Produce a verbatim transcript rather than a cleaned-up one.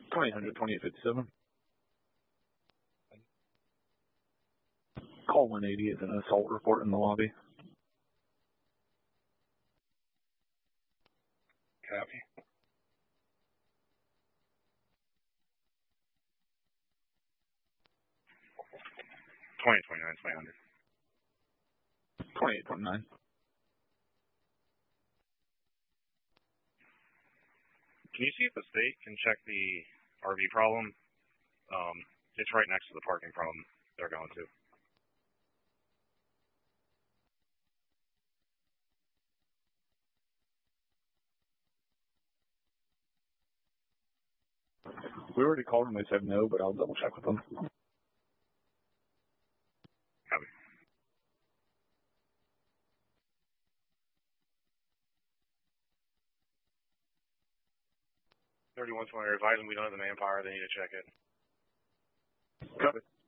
twenty hundred, twenty-eight fifty-seven. Call one eighty is an assault report in the lobby. Copy. twenty twenty-nine, twenty hundred. twenty-eight twenty-nine. Can you see if the state can check the R V problem? Um, it's right next to the parking problem they're going to. We already called them. They said no, but I'll double check with them. Copy. thirty-one twenty, advising we don't have the manpower. They need to check it. Copy.